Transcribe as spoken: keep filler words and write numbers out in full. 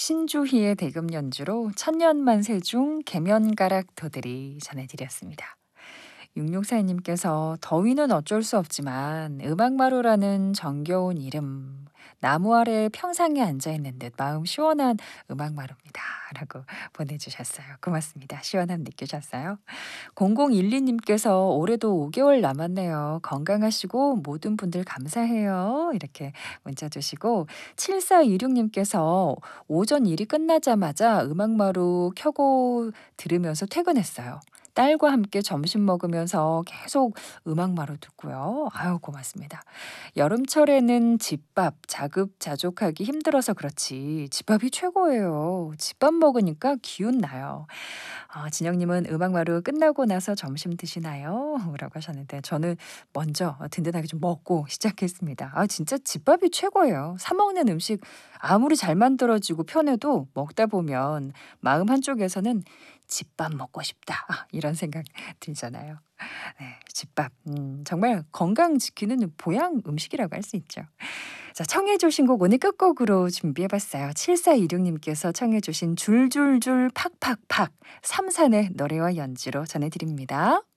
신주희의 대금 연주로 천년만세 중 계면가락도들이 전해드렸습니다. 육육사이님께서 더위는 어쩔 수 없지만 음악마루라는 정겨운 이름, 나무 아래 평상에 앉아있는 듯 마음 시원한 음악마루입니다. 라고 보내주셨어요. 고맙습니다. 시원함 느끼셨어요? 공공일이님께서 올해도 오 개월 남았네요. 건강하시고 모든 분들 감사해요. 이렇게 문자 주시고, 칠사이육님께서 오전 일이 끝나자마자 음악마루 켜고 들으면서 퇴근했어요. 딸과 함께 점심 먹으면서 계속 음악마루 듣고요. 아유, 고맙습니다. 여름철에는 집밥 자급자족하기 힘들어서 그렇지 집밥이 최고예요. 집밥 먹으니까 기운 나요. 아, 진영님은 음악마루 끝나고 나서 점심 드시나요? 라고 하셨는데 저는 먼저 든든하게 좀 먹고 시작했습니다. 아, 진짜 집밥이 최고예요. 사 먹는 음식 아무리 잘 만들어지고 편해도 먹다 보면 마음 한쪽에서는 집밥 먹고 싶다. 아, 이런 생각 들잖아요. 네, 집밥. 음, 정말 건강 지키는 보양 음식이라고 할 수 있죠. 자, 청해 주신 곡 오늘 끝곡으로 준비해 봤어요. 칠사이육님께서 청해 주신 줄줄줄 팍팍팍 삼산의 노래와 연주로 전해 드립니다.